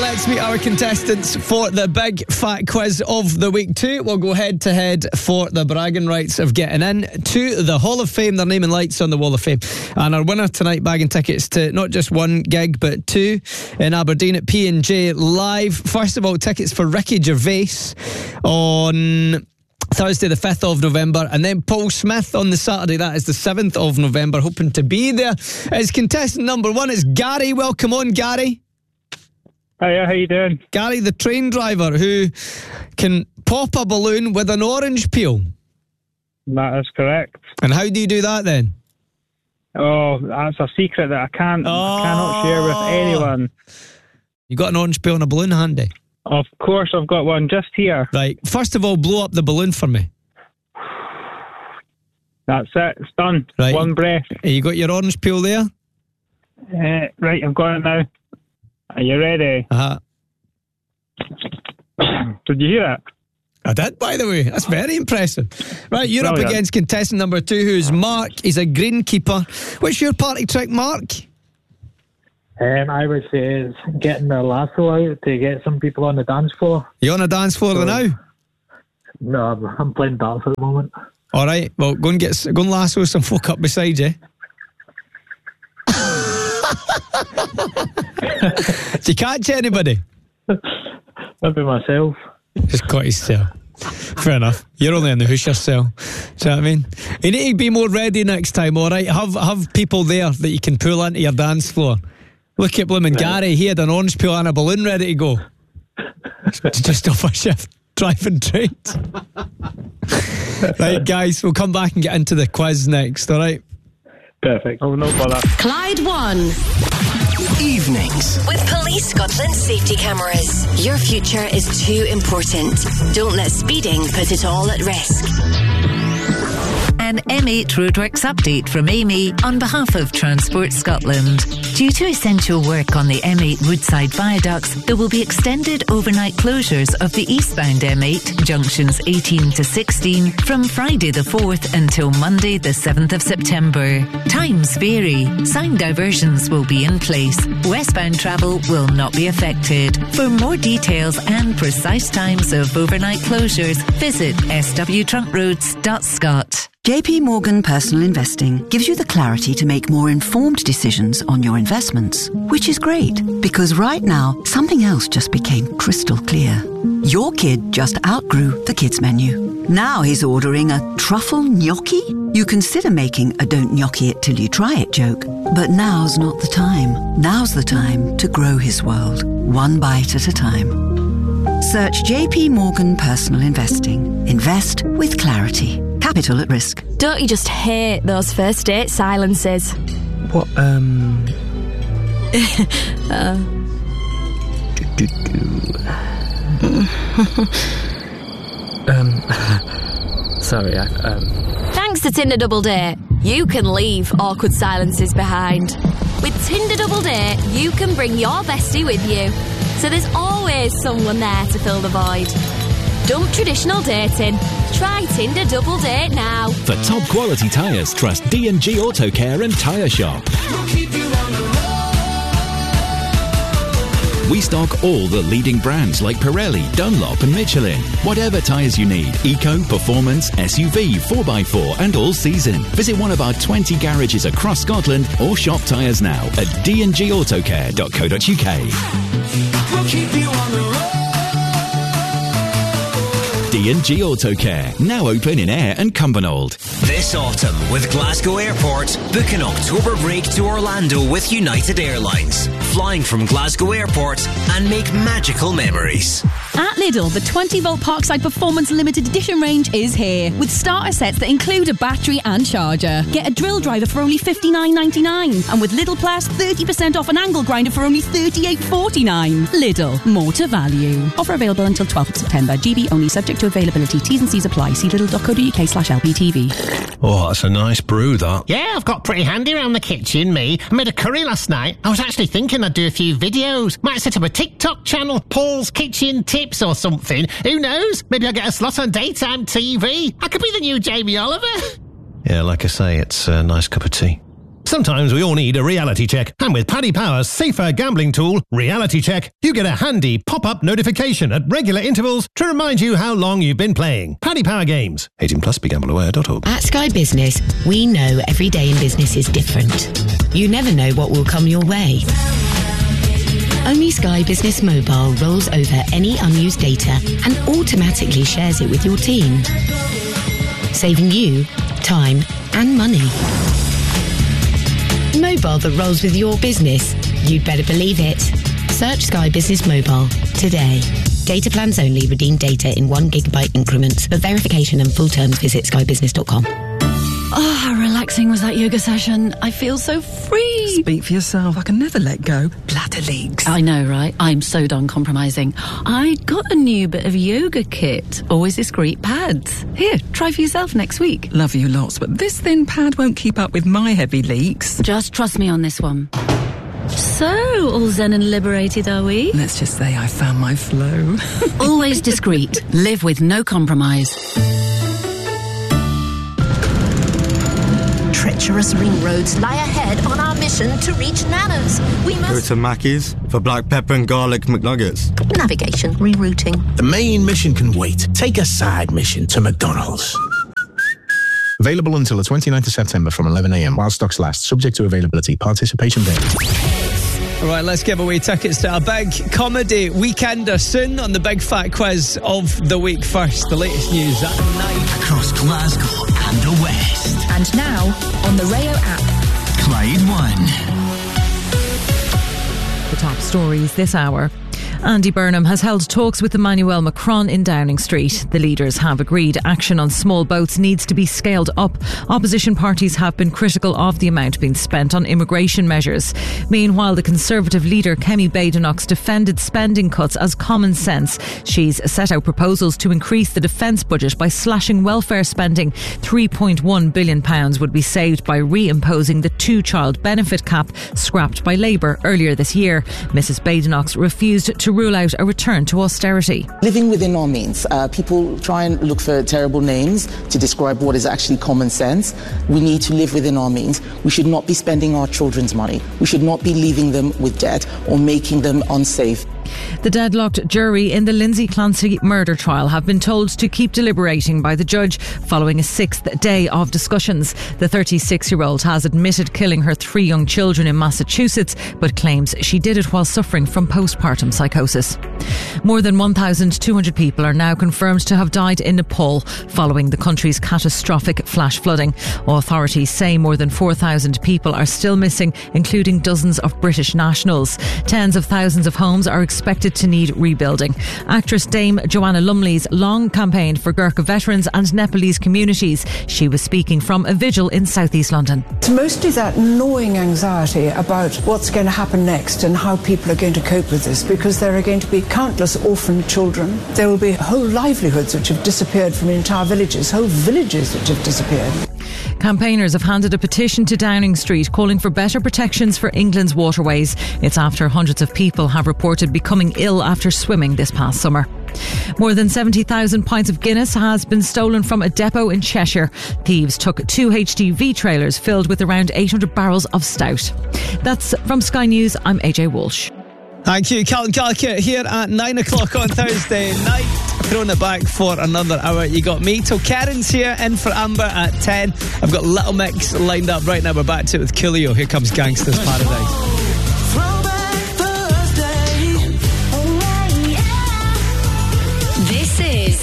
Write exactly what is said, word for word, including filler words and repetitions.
Let's meet our contestants for the big fat quiz of the week two. We'll go head to head for the bragging rights of getting in to the Hall of Fame. Their name and lights on the Wall of Fame. And our winner tonight, bagging tickets to not just one gig but two in Aberdeen at P and J Live. First of all, tickets for Ricky Gervais on Thursday the fifth of November, and then Paul Smith on the Saturday, that is the seventh of November, hoping to be there. As contestant number one is Gary. Welcome on, Gary. Hiya, how you doing? Gary, the train driver who can pop a balloon with an orange peel. That is correct. And how do you do that then? Oh, that's a secret that I can't, oh. I cannot share with anyone. You got an orange peel and a balloon handy? Of course I've got one just here. Right, first of all, blow up the balloon for me. That's it, it's done. Right. One breath. You got your orange peel there? Uh, right, I've got it now. Are you ready? Uh-huh. Did you hear that? I did, by the way. That's very impressive. Right, you're Brilliant. Up against contestant number two, who's Mark. He's a greenkeeper. What's your party trick, Mark? Um, I would say is getting the lasso out to get some people on the dance floor. You on the dance floor so, now? No, I'm, I'm playing darts at the moment. All right, well, go and get go and lasso some folk up beside you. Did you catch anybody? Maybe myself. Just caught his cell. Fair enough. You're only in the Hoosier cell. Do you know what I mean? You need to be more ready next time, all right? Have have people there that you can pull into your dance floor. Look at blooming right. Gary. He had an orange peel and a balloon ready to go. Just off a shift, driving trains. Right, guys, we'll come back and get into the quiz next, all right? Perfect. Oh, no bother. Clyde One. Evenings. With Police Scotland safety cameras. Your future is too important. Don't let speeding put it all at risk. An M eight Roadworks update from Amy on behalf of Transport Scotland. Due to essential work on the M eight Woodside viaducts, there will be extended overnight closures of the eastbound M eight, junctions eighteen to sixteen, from Friday the fourth until Monday the seventh of September. Times vary. Sign diversions will be in place. Westbound travel will not be affected. For more details and precise times of overnight closures, visit s w trunk roads dot scot. J P Morgan Personal Investing gives you the clarity to make more informed decisions on your investments, which is great because right now something else just became crystal clear. Your kid just outgrew the kids menu. Now he's ordering a truffle gnocchi? You consider making a don't gnocchi it till you try it joke, but now's not the time. Now's the time to grow his world, one bite at a time. Search J P Morgan Personal Investing. Invest with clarity. Capital at risk. Don't you just hate those first date silences? What, um... uh. do, do, do. um... Sorry, I, um... Thanks to Tinder Double Date, you can leave awkward silences behind. With Tinder Double Date, you can bring your bestie with you. So there's always someone there to fill the void. Dump traditional dating. Try Tinder Double Date now. For top quality tyres, trust D and G Auto Care and Tyre Shop. We'll keep you on the road. We stock all the leading brands like Pirelli, Dunlop and Michelin. Whatever tyres you need, eco, performance, S U V, four by four and all season. Visit one of our twenty garages across Scotland or shop tyres now at d and g autocare dot co dot u k. We'll keep you on the road. D and G Auto Care, now open in Ayr and Cumbernauld. This autumn with Glasgow Airport, book an October break to Orlando with United Airlines. Flying from Glasgow Airport and make magical memories. At Lidl, the twenty volt Parkside Performance Limited Edition range is here, with starter sets that include a battery and charger. Get a drill driver for only fifty-nine ninety-nine, and with Lidl Plus, thirty percent off an angle grinder for only thirty-eight forty-nine. Lidl, more to value. Offer available until twelfth of September. G B only, subject to availability. T's and C's apply. See lidl dot co dot u k slash L P T V. Oh, that's a nice brew, that. Yeah, I've got pretty handy around the kitchen, me. I made a curry last night. I was actually thinking I'd do a few videos. Might set up a TikTok channel, Paul's Kitchen Tips or something. Who knows? Maybe I'll get a slot on daytime T V. I could be the new Jamie Oliver. Yeah, like I say, it's a nice cup of tea. Sometimes we all need a reality check. And with Paddy Power's safer gambling tool, Reality Check, you get a handy pop-up notification at regular intervals to remind you how long you've been playing. Paddy Power Games. eighteen plus, be gamble aware dot org. At Sky Business, we know every day in business is different. You never know what will come your way. Only Sky Business Mobile rolls over any unused data and automatically shares it with your team, saving you time and money. Mobile that rolls with your business. You'd better believe it. Search Sky Business Mobile today. Data plans only. Redeem data in one gigabyte increments. For verification and full terms, visit sky business dot com. Oh, how relaxing was that yoga session. I feel so free. Speak for yourself. I can never let go. Bladder leaks. I know, right? I'm so done compromising. I got a new bit of yoga kit. Always discreet pads. Here, try for yourself next week. Love you lots, but this thin pad won't keep up with my heavy leaks. Just trust me on this one. So, all zen and liberated, are we? Let's just say I found my flow. Always discreet. Live with no compromise. Treacherous ring roads lie ahead on our mission to reach Nana's. We Go must... to Mackey's for black pepper and garlic McNuggets. Navigation, rerouting. The main mission can wait. Take a side mission to McDonald's. Available until the twenty-ninth of September from eleven a m while stocks last, subject to availability. Participation varies. All right, let's give away tickets to a big comedy weekender soon on the big fat quiz of the week. First, the latest news at nine. Across Glasgow and the West. And now, on the Rayo app. Clyde One. The top stories this hour. Andy Burnham has held talks with Emmanuel Macron in Downing Street. The leaders have agreed action on small boats needs to be scaled up. Opposition parties have been critical of the amount being spent on immigration measures. Meanwhile, the Conservative leader Kemi Badenoch defended spending cuts as common sense. She's set out proposals to increase the defence budget by slashing welfare spending. three point one billion pounds would be saved by reimposing the two-child benefit cap scrapped by Labour earlier this year. Mrs Badenoch refused to rule out a return to austerity. Living within our means. Uh, people try and look for terrible names to describe what is actually common sense. We need to live within our means. We should not be spending our children's money. We should not be leaving them with debt or making them unsafe. The deadlocked jury in the Lindsay Clancy murder trial have been told to keep deliberating by the judge following a sixth day of discussions. The thirty-six-year-old has admitted killing her three young children in Massachusetts, but claims she did it while suffering from postpartum psychosis. More than one thousand two hundred people are now confirmed to have died in Nepal following the country's catastrophic flash flooding. Authorities say more than four thousand people are still missing, including dozens of British nationals. Tens of thousands of homes are expected to need rebuilding. Actress Dame Joanna Lumley's long campaigned for Gurkha veterans and Nepalese communities. She was speaking from a vigil in southeast London. It's mostly that gnawing anxiety about what's going to happen next and how people are going to cope with this, because there are going to be countless orphaned children. There will be whole livelihoods which have disappeared from entire villages, whole villages which have disappeared. Campaigners have handed a petition to Downing Street calling for better protections for England's waterways. It's after hundreds of people have reported becoming ill after swimming this past summer. More than seventy thousand pints of Guinness has been stolen from a depot in Cheshire. Thieves took two H G V trailers filled with around eight hundred barrels of stout. That's from Sky News. I'm A J Walsh. Thank you, Calvin Callicut here at nine o'clock on Thursday night. Throwing it back for another hour. You got me till Karen's here, in for Amber at ten. I've got Little Mix lined up right now. We're back to it with Coolio. Here comes Gangsta's Paradise.